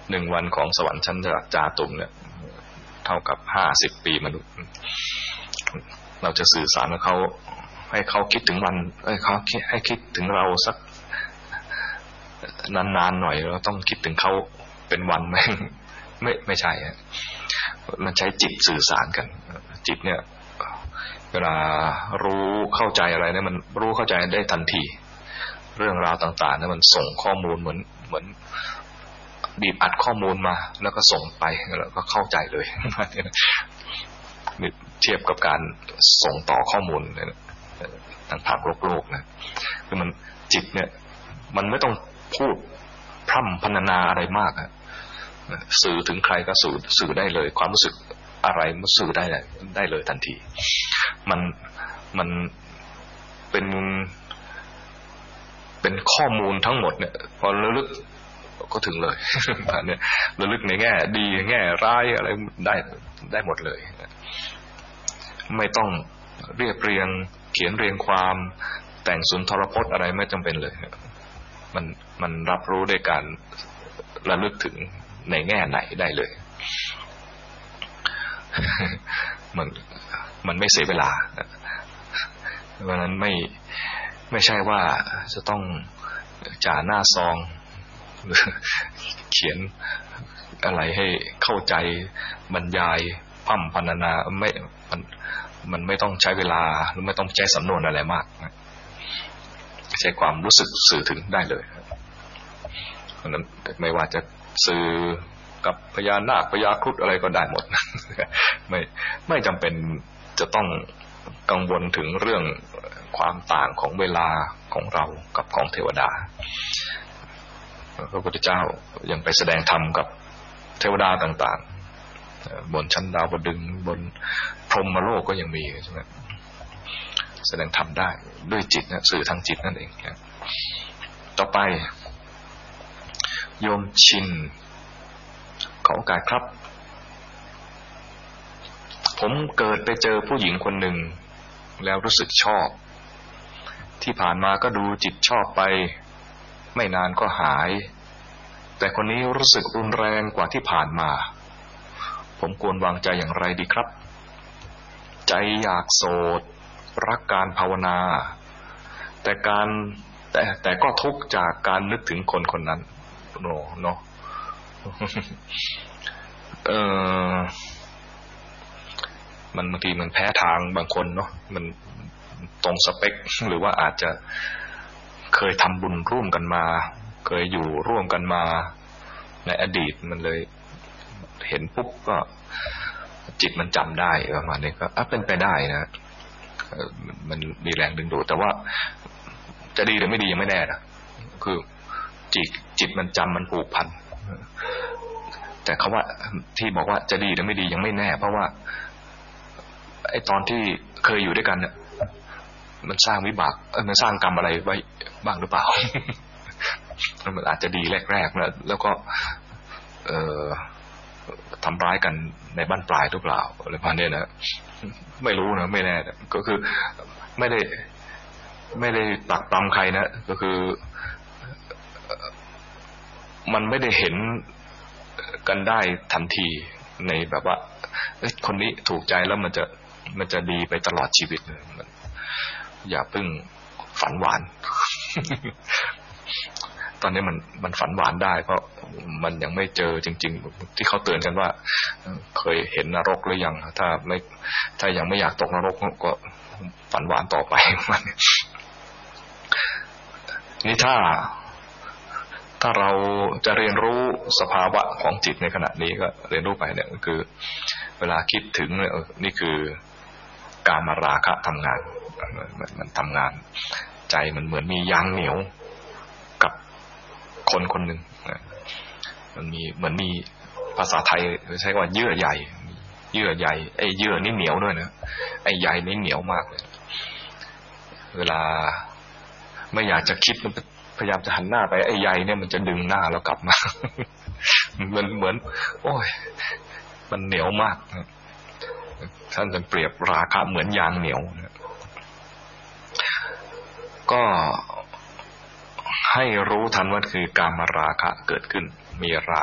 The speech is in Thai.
1 วันของสวรรค์ชั้นจาตุมเนี่ยเท่ากับ50 ปีมนุษย์เราจะสื่อสารกับเขาให้เขาคิดถึงวันให้คิดถึงเราสักนานๆหน่อยเราต้องคิดถึงเขาเป็นวันไม่ใช่มันใช้จิตสื่อสารกันจิตเนี่ยเวลารู้เข้าใจอะไรเนี่ยมันรู้เข้าใจได้ทันทีเรื่องราวต่างๆเนี่ยมันส่งข้อมูลเหมือนบีบอัดข้อมูลมาแล้วก็ส่งไปแล้วก็เข้าใจเลยเทียบกับการส่งต่อข้อมูลทางภาคโลกนะคือมันจิตเนี่ยมันไม่ต้องพูดพร่ำพรรณนาอะไรมากสื่อถึงใครก็สื่อได้เลยความรู้สึกอะไรมันสื่อได้เลยทันทีมันเป็นข้อมูลทั้งหมดเนี่ยพอระลึกก็ถึงเลยเนี่ยระลึกในแง่ดีแง่ร้ายอะไรได้หมดเลยไม่ต้องเรียบเรียงเขียนเรียงความแต่งสุนทรพจน์อะไรไม่จำเป็นเลยมันรับรู้ด้วยการระลึกถึงในแง่ไหนได้เลยมันไม่เสียเวลาเพราะนั้นไม่ใช่ว่าจะต้องจ่าหน้าซองเขียนอะไรให้เข้าใจบรรยายพร่ำพรรณนามันไม่ต้องใช้เวลาหรือไม่ต้องใช้สำนวนอะไรมากใช้ความรู้สึกสื่อถึงได้เลยเพราะนั้นไม่ว่าจะสื่อกับพญานาคพญาครุฑอะไรก็ได้หมดไม่จำเป็นจะต้องกังวลถึงเรื่องความต่างของเวลาของเรากับของเทวดาพระพุทธเจ้ายังไปแสดงธรรมกับเทวดาต่างๆบนชั้นดาวดึงส์บนพรหมโลกก็ยังมีใช่ไหมแสดงธรรมได้ด้วยจิตนะสื่อทางจิตนั่นเองต่อไปโยมชินขอโอกาสครับผมเกิดไปเจอผู้หญิงคนหนึ่งแล้วรู้สึกชอบที่ผ่านมาก็ดูจิตชอบไปไม่นานก็หายแต่คนนี้รู้สึกรุนแรงกว่าที่ผ่านมาผมควรวางใจอย่างไรดีครับใจอยากโสดรักการภาวนาแต่ก็ทุกข์จากการนึกถึงคนคนนั้นเนาะมันบางทีมันแพ้ทางบางคนเนาะมันตรงสเปคหรือว่าอาจจะเคยทำบุญร่วมกันมาเคยอยู่ร่วมกันมาในอดีตมันเลยเห็นปุ๊บก็จิตมันจำได้ประมาณนี้ก็เป็นไปได้นะมันมีแรงดึงดูดแต่ว่าจะดีหรือไม่ดียังไม่แน่นะคือจิตมันจำมันผูกพันแต่เขาว่าที่บอกว่าจะดีหรือไม่ดียังไม่แน่เพราะว่าไอ้ตอนที่เคยอยู่ด้วยกันเนี่ยมันสร้างวิบากมันสร้างกรรมอะไรไว้บ้างหรือเปล่ามันอาจจะดีแรกๆแล้วก็ทำร้ายกันในบ้านปลายหรือเปล่าอะไรประมาณนี้นะไม่รู้นะไม่แน่ก็คือไม่ได้ตักตำใครนะก็คือมันไม่ได้เห็นกันได้ทันทีในแบบว่าคนนี้ถูกใจแล้วมันจะดีไปตลอดชีวิตอย่าเพิ่งฝันหวานตอนนี้มันฝันหวานได้เพราะมันยังไม่เจอจริงๆที่เขาเตือนกันว่าเคยเห็นนรกหรือยังถ้ายังไม่อยากตกนรกก็ฝันหวานต่อไปนี่ถ้าเราจะเรียนรู้สภาวะของจิตในขณะนี้ก็เรียนรู้ไปเนี่ยก็คือเวลาคิดถึงนี่คือกามราคะทำงานมันทำงานใจมันเหมือนมียางเหนียวกับคนคนหนึ่งมันมีเหมือนมีภาษาไทยใช้ว่าเยื่อใยไอ้เยื่อนี่เหนียวด้วยนะไอ้ใยนี่เหนียวมากเลยเวลาไม่อยากจะคิดมันพยายามจะหันหน้าไปไอ้ใยเนี่ยมันจะดึงหน้าเรากลับมามันเหมือนโอ้ยมันเหนียวมากท่านจะเปรียบราคะเหมือนยางเหนียวก็ให้รู้ทันว่าคือกามราคะเกิดขึ้นมีรา